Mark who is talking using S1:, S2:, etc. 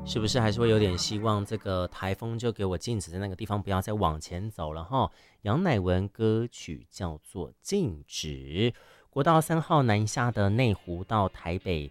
S1: 是不是还是会有点希望这个台风就给我禁止在那个地方不要再往前走了哈？杨乃文歌曲叫做《禁止》。国道3号南下的内湖到台北